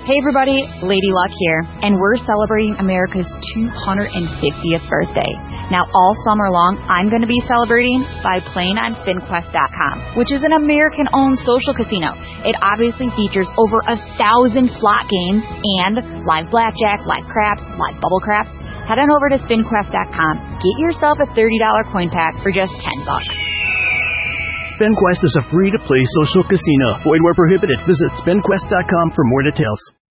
Hey everybody, Lady Luck here, and we're celebrating America's 250th birthday. Now all summer long, I'm going to be celebrating by playing on FinQuest.com, which is an American-owned social casino. It obviously features over 1,000 slot games and live blackjack, live craps, live bubble craps. Head on over to FinQuest.com. Get yourself a $30 coin pack for just $10. SpinQuest is a free-to-play social casino. Void where prohibited. Visit SpinQuest.com for more details.